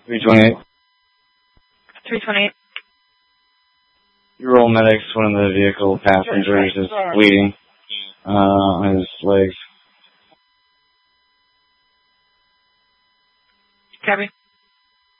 328. 328. You roll medics. One of the vehicle passengers is bleeding on his legs. Copy.